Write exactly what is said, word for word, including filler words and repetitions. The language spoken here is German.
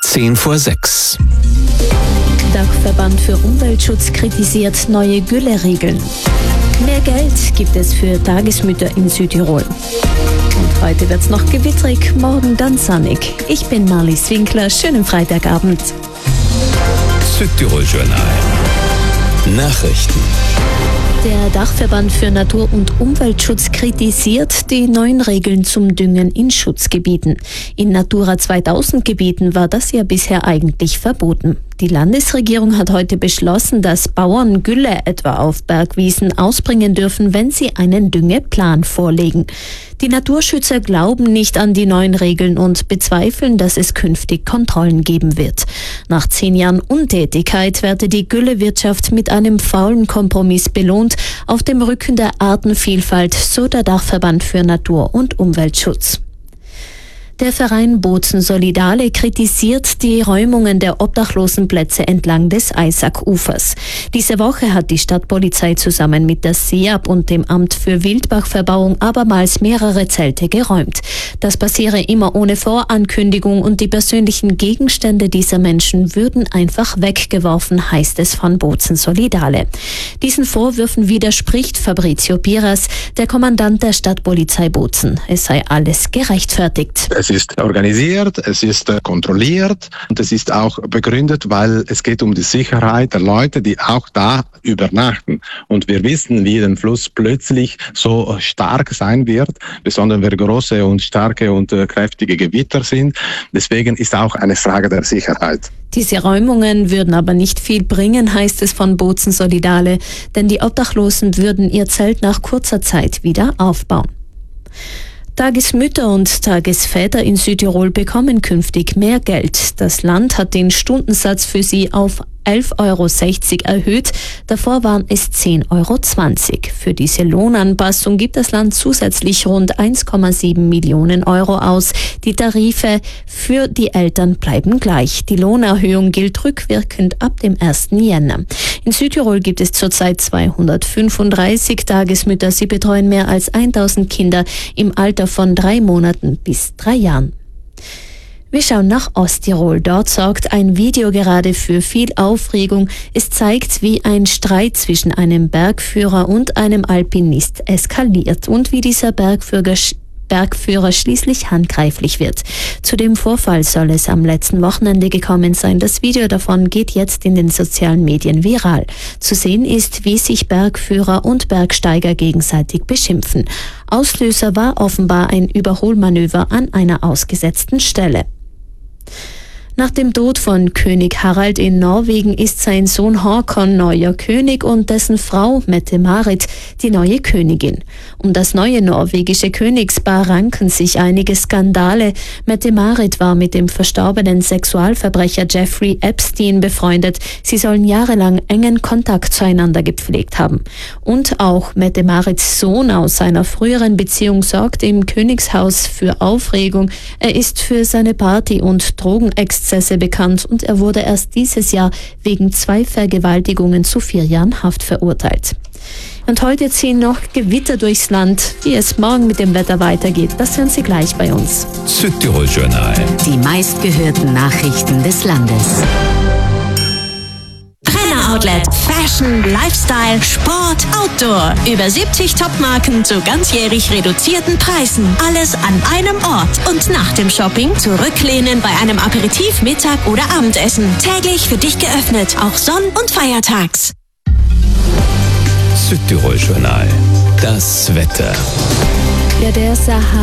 zehn vor sechs. Dachverband für Umweltschutz kritisiert neue Gülleregeln. Mehr Geld gibt es für Tagesmütter in Südtirol. Und heute wird's noch gewitterig, morgen dann sonnig. Ich bin Marlies Winkler, schönen Freitagabend. Südtirol Journal. Nachrichten. Der Dachverband für Natur- und Umweltschutz kritisiert die neuen Regeln zum Düngen in Schutzgebieten. In Natura zweitausend Gebieten war das ja bisher eigentlich verboten. Die Landesregierung hat heute beschlossen, dass Bauern Gülle etwa auf Bergwiesen ausbringen dürfen, wenn sie einen Düngeplan vorlegen. Die Naturschützer glauben nicht an die neuen Regeln und bezweifeln, dass es künftig Kontrollen geben wird. Nach zehn Jahren Untätigkeit werde die Güllewirtschaft mit einem faulen Kompromiss belohnt, auf dem Rücken der Artenvielfalt, so der Dachverband für Natur- und Umweltschutz. Der Verein Bozen Solidale kritisiert die Räumungen der Obdachlosenplätze entlang des Eisackufers. Diese Woche hat die Stadtpolizei zusammen mit der S E A B und dem Amt für Wildbachverbauung abermals mehrere Zelte geräumt. Das passiere immer ohne Vorankündigung und die persönlichen Gegenstände dieser Menschen würden einfach weggeworfen, heißt es von Bozen Solidale. Diesen Vorwürfen widerspricht Fabrizio Piras, der Kommandant der Stadtpolizei Bozen. Es sei alles gerechtfertigt. Es ist organisiert, es ist äh, kontrolliert und es ist auch begründet, weil es geht um die Sicherheit der Leute, die auch da übernachten. Und wir wissen, wie der Fluss plötzlich so stark sein wird, besonders wenn große und starke und äh, kräftige Gewitter sind. Deswegen ist auch eine Frage der Sicherheit. Diese Räumungen würden aber nicht viel bringen, heißt es von Bozen Solidale, denn die Obdachlosen würden ihr Zelt nach kurzer Zeit wieder aufbauen. Tagesmütter und Tagesväter in Südtirol bekommen künftig mehr Geld. Das Land hat den Stundensatz für sie auf elf Euro sechzig erhöht. Davor waren es zehn Euro zwanzig. Für diese Lohnanpassung gibt das Land zusätzlich rund eins Komma sieben Millionen Euro aus. Die Tarife für die Eltern bleiben gleich. Die Lohnerhöhung gilt rückwirkend ab dem ersten Jänner. In Südtirol gibt es zurzeit zweihundertfünfunddreißig Tagesmütter. Sie betreuen mehr als tausend Kinder im Alter von drei Monaten bis drei Jahren. Wir schauen nach Osttirol. Dort sorgt ein Video gerade für viel Aufregung. Es zeigt, wie ein Streit zwischen einem Bergführer und einem Alpinist eskaliert und wie dieser Bergführer, Bergführer schließlich handgreiflich wird. Zu dem Vorfall soll es am letzten Wochenende gekommen sein. Das Video davon geht jetzt in den sozialen Medien viral. Zu sehen ist, wie sich Bergführer und Bergsteiger gegenseitig beschimpfen. Auslöser war offenbar ein Überholmanöver an einer ausgesetzten Stelle. Nach dem Tod von König Harald in Norwegen ist sein Sohn Håkon neuer König und dessen Frau Mette-Marit die neue Königin. Um das neue norwegische Königspaar ranken sich einige Skandale. Mette-Marit war mit dem verstorbenen Sexualverbrecher Jeffrey Epstein befreundet. Sie sollen jahrelang engen Kontakt zueinander gepflegt haben. Und auch Mette-Marits Sohn aus seiner früheren Beziehung sorgt im Königshaus für Aufregung. Er ist für seine Party- und Drogenexzesse bekannt und er wurde erst dieses Jahr wegen zwei Vergewaltigungen zu vier Jahren Haft verurteilt. Und heute ziehen noch Gewitter durchs Land. Wie es morgen mit dem Wetter weitergeht, das hören Sie gleich bei uns. Südtirol Journal. Die meistgehörten Nachrichten des Landes. Outlet, Fashion, Lifestyle, Sport, Outdoor. Über siebzig Topmarken zu ganzjährig reduzierten Preisen. Alles an einem Ort. Und nach dem Shopping zurücklehnen bei einem Aperitif, Mittag oder Abendessen. Täglich für dich geöffnet, auch sonn- und feiertags. Südtirol Journal. Das Wetter. Ja, der Sahara